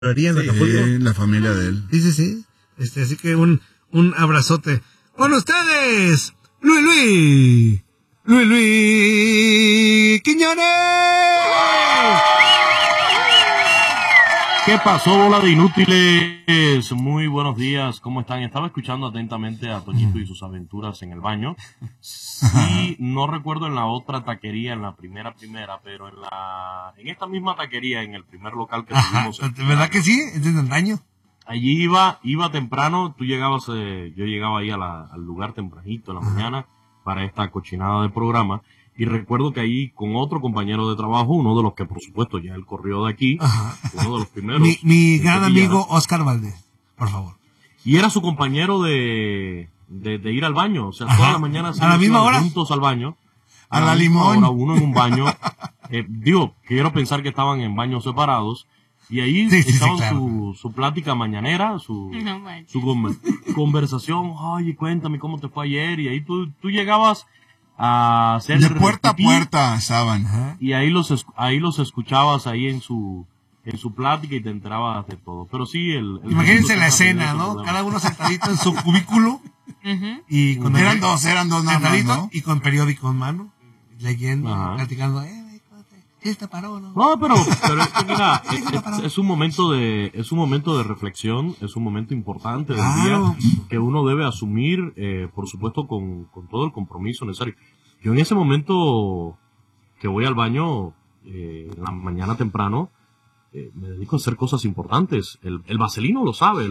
en Acapulco. Sí, la familia de él. Sí. Así que un abrazote. Con ustedes, Luis Quiñones. ¿Qué pasó, bola de inútiles? Muy buenos días, ¿cómo están? Estaba escuchando atentamente a Toñito y sus aventuras en el baño. Sí, no recuerdo en la otra taquería, en la primera, pero en esta misma taquería, en el primer local que tuvimos. ¿Verdad que sí? ¿Es de daño? Allí iba temprano, yo llegaba ahí al lugar tempranito en la mañana para esta cochinada de programa. Y recuerdo que ahí con otro compañero de trabajo, uno de los que por supuesto ya él corrió de aquí, uno de los primeros. Mi gran amigo Oscar Valdés, por favor. Y era su compañero de ir al baño, o sea, toda la mañana a la misma hora juntos al baño. A la limón. Hora, uno en un baño. Quiero pensar que estaban en baños separados. Y ahí estaban claro. su plática mañanera, su conversación. Oye, cuéntame cómo te fue ayer. Y ahí tú llegabas a hacer de puerta a puerta estaban. Y ahí los escuchabas ahí en su plática y te enterabas de todo. Pero sí, imagínense la escena, ¿no? Cada uno sentadito en su cubículo. Y con eran dos nada más, ¿no? Y con periódico en mano, leyendo, platicando. Este paró, ¿no? No, pero es que mira, es un momento de reflexión, es un momento importante del día que uno debe asumir, por supuesto, con todo el compromiso necesario. Yo en ese momento que voy al baño, en la mañana temprano, me dedico a hacer cosas importantes. El vaselino lo sabe,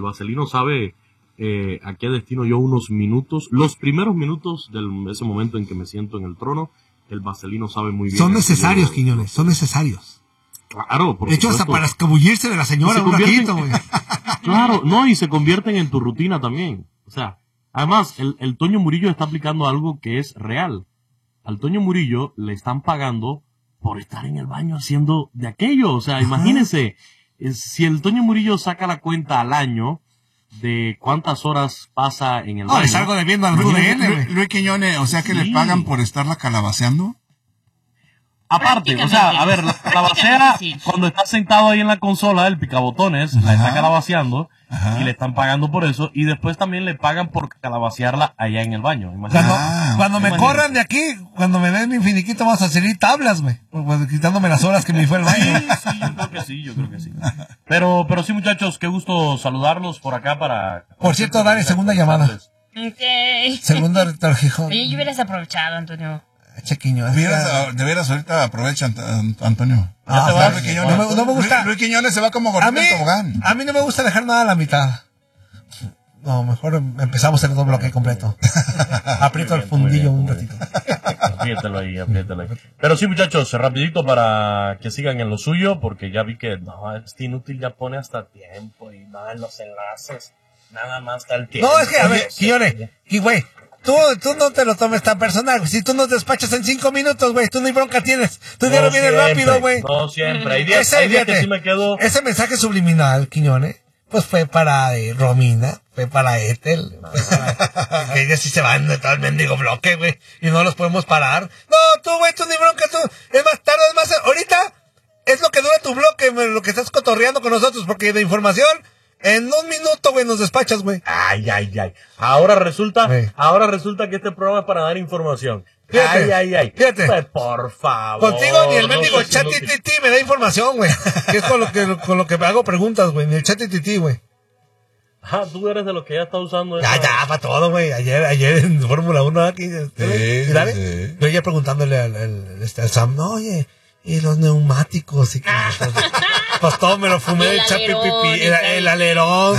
a qué destino yo unos minutos, los primeros minutos de ese momento en que me siento en el trono. El vaselino sabe muy bien. Son necesarios, Quiñones, son necesarios. Claro, por de hecho, supuesto. Hasta para escabullirse de la señora un ratito, güey. Claro, no, y se convierten en tu rutina también. O sea, además, el Toño Murillo está aplicando algo que es real. Al Toño Murillo le están pagando por estar en el baño haciendo de aquello. O sea, imagínense, si el Toño Murillo saca la cuenta al año de cuántas horas pasa en el baño. Es algo debiendo al UDN, Luis Quiñones, o sea que le pagan por estarla calabaceando. Aparte, o sea, a ver, la calabacea, cuando está sentado ahí en la consola, el picabotones, la está calabaceando, y le están pagando por eso, y después también le pagan por calabacearla allá en el baño. Cuando me corran de aquí, cuando me den mi finiquito, vamos a salir tablas, güey, quitándome las horas que me fue el baño. Sí, yo creo que sí. Pero sí, muchachos, qué gusto saludarlos por acá para... Por cierto, Dani, segunda llamada. Okay. Segundo rector Gijón. Oye, yo hubieras aprovechado, Antonio. Chequiño. De veras, ahorita aprovecha, Antonio. No me gusta. Luis Quiñones se va como gordito tobogán. A mí no me gusta dejar nada a la mitad. No, mejor empezamos el bloque completo. Aprieto el fundillo un ratito. Apriétalo ahí. Pero sí, muchachos, rapidito para que sigan en lo suyo, porque ya vi que este inútil ya pone hasta tiempo y nada en los enlaces. Nada más está el tiempo. No, es que, a ver, Quiñones, y güey, tú no te lo tomes tan personal. Si tú nos despachas en 5 minutos, güey, tú ni bronca tienes. Tú ya lo vienes rápido, güey. No siempre. Hay días que sí me quedo. Ese mensaje subliminal, Quiñones, pues fue para Romina, fue para Ethel, que ellas sí se van de todo el mendigo bloque, güey, y no los podemos parar. No, tú, güey, tú ni bronca, tú. Es más tarde, es más, ahorita es lo que dura tu bloque, lo que estás cotorreando con nosotros, porque de información, en 1 minuto, güey, nos despachas, güey. Ay. Ahora resulta que este programa es para dar información. Fíjate. Pues, por favor. Contigo ni el mendigo chat TTT me da información, güey. Que es con lo que me hago preguntas, güey. Ni el chat TTT, güey. Tú eres de los que ya está usando eso. Ya, para todo, güey. Ayer en Fórmula 1 aquí. ¿Dale? Yo ayer preguntándole al Sam, no, oye, y los neumáticos y que pues todo me lo fumé el chapipipi, el alerón.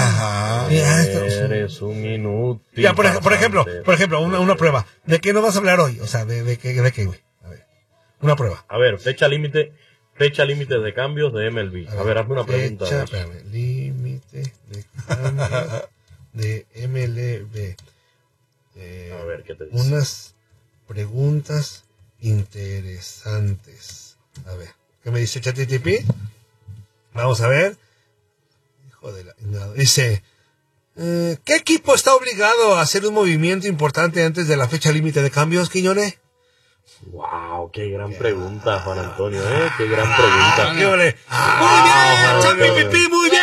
Eres un inútil. Ya, por ejemplo, una prueba. ¿De qué nos vas a hablar hoy? O sea, ¿de qué, güey? A ver, una prueba. A ver, fecha límite de cambios de MLB. A ver, hazme una pregunta. Límite de cambios de MLB. A ver, ¿qué te dice? Unas preguntas interesantes. A ver, ¿qué me dice ChatGPT? Vamos a ver. Hijo de la... Dice, ¿qué equipo está obligado a hacer un movimiento importante antes de la fecha límite de cambios, Quiñones? Wow, qué gran pregunta, Juan Antonio, qué gran pregunta. Muy bien, ChatGPT, muy bien.